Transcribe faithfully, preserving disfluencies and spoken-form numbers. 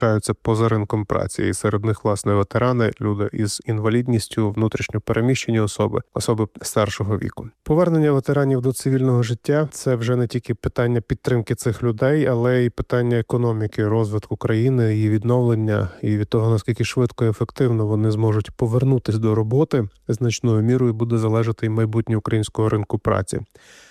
залишаються поза ринком праці, і серед них, власне, ветерани, люди із інвалідністю, внутрішньо переміщені особи, особи старшого віку. Повернення ветеранів до цивільного життя – це вже не тільки питання підтримки цих людей, але й питання економіки, розвитку країни, її відновлення, і від того, наскільки швидко і ефективно вони зможуть повернутися до роботи, значною мірою буде залежати й майбутнє українського ринку праці.